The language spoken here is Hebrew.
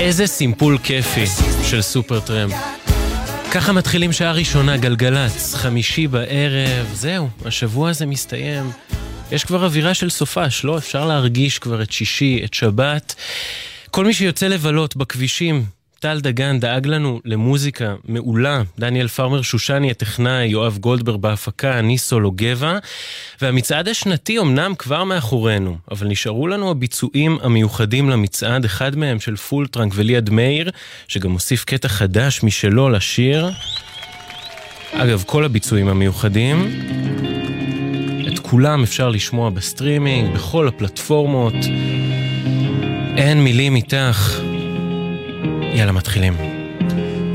איזה סימפול כיפי של סופר טרמפ. ככה מתחילים שעה ראשונה, גלגלץ, 5 בערב, זהו, השבוע הזה מסתיים. יש כבר אווירה של סופש, לא? אפשר להרגיש כבר את שישי, את שבת. כל מי שיוצא לבלות בכבישים, טל דגן דאג לנו למוזיקה מעולה, דניאל פרמר שושני הטכנאי, יואב גולדברג בהפקה, ניסו לוגבה, והמצעד השנתי אמנם כבר מאחורינו, אבל נשארו לנו הביצועים המיוחדים למצעד, אחד מהם של פול טרנק וליעד מאיר, שגם מוסיף קטע חדש משלו לשיר. אגב, כל הביצועים המיוחדים, את כולם אפשר לשמוע בסטרימינג, בכל הפלטפורמות. אין מילים איתך. יאללה, מתחילים.